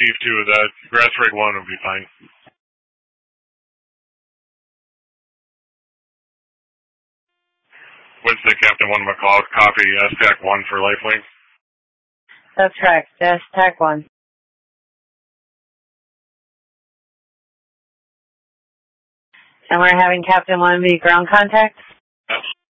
receive 2 of that. Grass rig 1 will be fine. Wednesday, Captain 1 McCall, copy STAC 1 for Lifelink. That's correct, STAC 1. And we're having Captain 1 be ground contact? Yes.